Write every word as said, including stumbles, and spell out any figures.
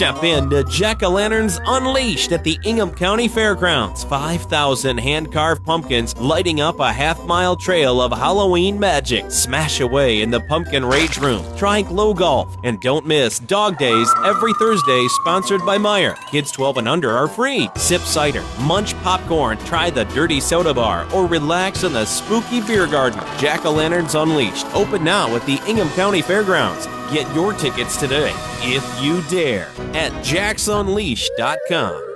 Step in to Jack-O-Lanterns Unleashed at the Ingham County Fairgrounds. five thousand hand-carved pumpkins lighting up a half-mile trail of Halloween magic. Smash away in the Pumpkin Rage Room. Try Glow Golf. And don't miss Dog Days every Thursday, sponsored by Meijer. Kids twelve and under are free. Sip cider, munch popcorn, try the Dirty Soda Bar, or relax in the spooky beer garden. Jack-O-Lanterns Unleashed. Open now at the Ingham County Fairgrounds. Get your tickets today, if you dare, at jacks unleashed dot com.